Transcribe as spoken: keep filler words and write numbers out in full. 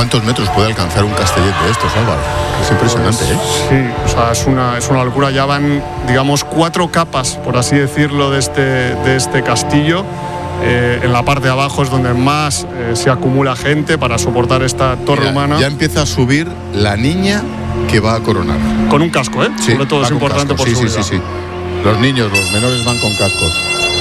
¿Cuántos metros puede alcanzar un castellet de estos, Álvaro? Es impresionante, pues, ¿eh? Sí, o sea, es una, es una locura. Ya van, digamos, cuatro capas, por así decirlo, de este, de este castillo. Eh, en la parte de abajo es donde más eh, se acumula gente para soportar esta torre Mira, humana. Ya empieza a subir la niña que va a coronar. Con un casco, ¿eh? Sí, Sobre todo es importante casco. por sí, seguridad. Sí, sí, sí. Los niños, los menores van con cascos.